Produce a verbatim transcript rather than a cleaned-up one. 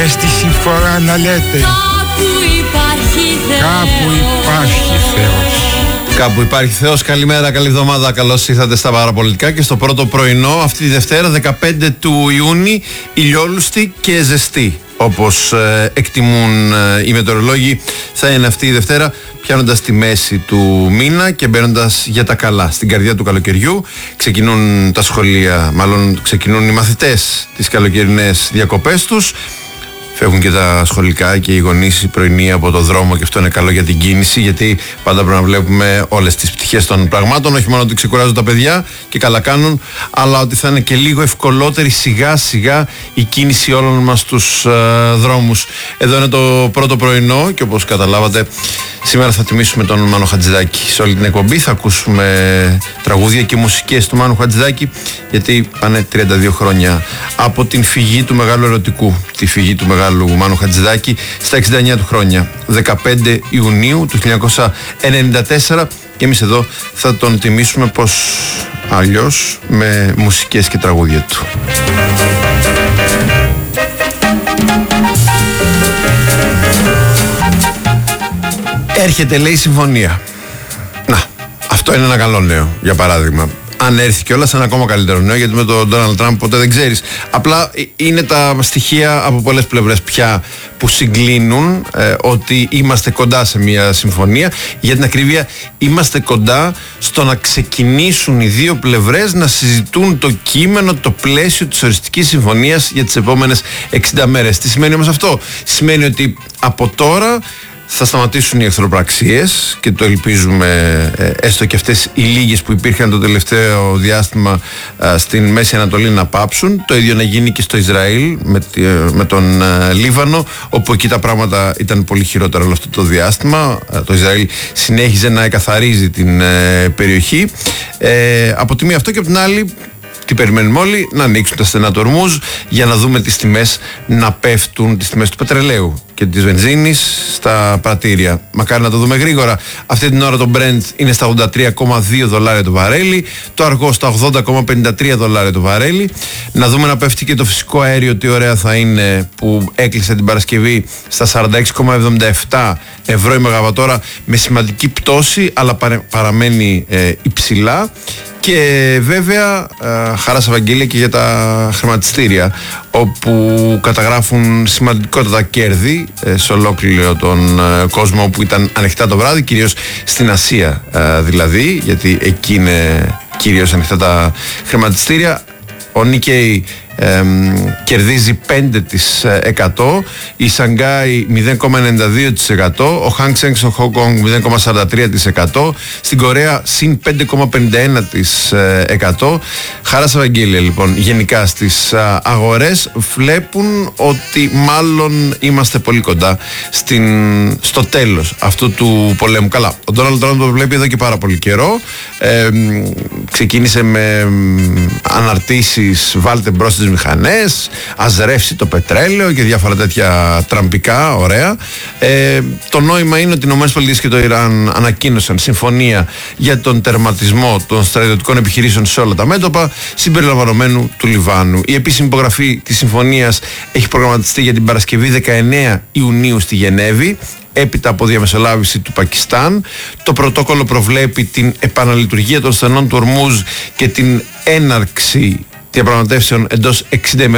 μες στη συμφορά να λέτε κάπου υπάρχει Θεός. Κάπου υπάρχει Θεός. Κάπου υπάρχει Θεός. Καλημέρα, καλή εβδομάδα. Καλώς ήρθατε στα παραπολιτικά και στο πρώτο πρωινό αυτή τη Δευτέρα δεκαπέντε του Ιούνιου, ηλιόλουστη και ζεστή, όπως ε, εκτιμούν ε, οι μετεωρολόγοι. Θα είναι αυτή η Δευτέρα, πιάνοντας τη μέση του μήνα και μπαίνοντας για τα καλά στην καρδιά του καλοκαιριού. Ξεκινούν τα σχολεία, μάλλον ξεκινούν οι μαθητές τις καλοκαιρινές διακοπές τους. Φεύγουν και τα σχολικά και οι γονείς οι πρωινοί από το δρόμο, και αυτό είναι καλό για την κίνηση, γιατί πάντα πρέπει να βλέπουμε όλες τις πτυχές των πραγμάτων. Όχι μόνο ότι ξεκουράζουν τα παιδιά και καλά κάνουν, αλλά ότι θα είναι και λίγο ευκολότερη σιγά σιγά η κίνηση όλων μας στους ε, δρόμους. Εδώ είναι το πρώτο πρωινό και όπως καταλάβατε, σήμερα θα τιμήσουμε τον Μάνο Χατζηδάκη. Σε όλη την εκπομπή θα ακούσουμε τραγούδια και μουσικές του Μάνου Χατζηδάκη, γιατί πάνε τριάντα δύο χρόνια από την φυγή του μεγάλου ερωτικού, τη φυγή του μεγάλου Μάνου Χατζηδάκη στα εξήντα εννιά του χρόνια, δεκαπέντε Ιουνίου του χίλια εννιακόσια ενενήντα τέσσερα, και εμείς εδώ θα τον τιμήσουμε πως αλλιώς με μουσικές και τραγούδια του. Έρχεται, λέει, συμφωνία. Να, αυτό είναι ένα καλό νέο, για παράδειγμα. Αν έρθει κιόλας, ένα ακόμα καλύτερο νέο, γιατί με τον Ντόναλντ Τραμπ ποτέ δεν ξέρεις. Απλά είναι τα στοιχεία από πολλές πλευρές πια που συγκλίνουν ε, ότι είμαστε κοντά σε μια συμφωνία. Για την ακρίβεια, είμαστε κοντά στο να ξεκινήσουν οι δύο πλευρές να συζητούν το κείμενο, το πλαίσιο της οριστικής συμφωνίας για τις επόμενες εξήντα μέρες. Τι σημαίνει όμως αυτό? Σημαίνει ότι από τώρα θα σταματήσουν οι εχθροπραξίες, και το ελπίζουμε ε, έστω και αυτές οι λίγες που υπήρχαν το τελευταίο διάστημα ε, στην Μέση Ανατολή να πάψουν. Το ίδιο να γίνει και στο Ισραήλ με, ε, με τον ε, Λίβανο, όπου εκεί τα πράγματα ήταν πολύ χειρότερα όλο αυτό το διάστημα. Ε, το Ισραήλ συνέχιζε να εκαθαρίζει την ε, περιοχή. Ε, από τη μία αυτό, και από την άλλη, τι περιμένουμε όλοι? Να ανοίξουν τα στενά του Ορμούζ για να δούμε τις τιμές να πέφτουν, τις τιμές του πετρελαίου και της βενζίνης στα πρατήρια. Μακάρι να το δούμε γρήγορα. Αυτή την ώρα το Brent είναι στα ογδόντα τρία κόμμα δύο δολάρια το βαρέλι, το αργό στα ογδόντα κόμμα πενήντα τρία δολάρια το βαρέλι. Να δούμε να πέφτει και το φυσικό αέριο, τι ωραία θα είναι, που έκλεισε την Παρασκευή στα σαράντα έξι κόμμα εβδομήντα επτά ευρώ η μεγαβατόρα, με σημαντική πτώση, αλλά παραμένει ε, υψηλά. Και βέβαια ε, χαρά στα Ευαγγέλια και για τα χρηματιστήρια, όπου καταγράφουν σημαντικότατα κέρδη ε, σε ολόκληρο τον ε, κόσμο, που ήταν ανοιχτά το βράδυ, κυρίως στην Ασία ε, δηλαδή, γιατί εκεί είναι κυρίως ανοιχτά τα χρηματιστήρια. Ο Nikkei Ε, κερδίζει πέντε τοις εκατό, η Σανγκάη μηδέν κόμμα ενενήντα δύο τοις εκατό, ο Hang Seng στο Hong Kong μηδέν κόμμα σαράντα τρία τοις εκατό, στην Κορέα συν πέντε κόμμα πενήντα ένα τοις εκατό. Χαρά στα Ευαγγέλια λοιπόν γενικά στις αγορές. Βλέπουν ότι μάλλον είμαστε πολύ κοντά στην, στο τέλος αυτού του πολέμου. Καλά, ο Ντόναλντ Τραμπ το βλέπει εδώ και πάρα πολύ καιρό. Ε, ξεκίνησε με αναρτήσεις, βάλτε μπρος τις μηχανές, ας ρεύσει το πετρέλαιο και διάφορα τέτοια τραμπικά, ωραία. Ε, το νόημα είναι ότι οι ΗΠΑ και το Ιράν ανακοίνωσαν συμφωνία για τον τερματισμό των στρατιωτικών επιχειρήσεων σε όλα τα μέτωπα, συμπεριλαμβανομένου του Λιβάνου. Η επίσημη υπογραφή της συμφωνίας έχει προγραμματιστεί για την Παρασκευή δεκαεννέα Ιουνίου στη Γενέβη, έπειτα από διαμεσολάβηση του Πακιστάν. Το πρωτόκολλο προβλέπει την επαναλειτουργία των στενών του Ορμούζ και την έναρξη διαπραγματεύσεων εντός εξήντα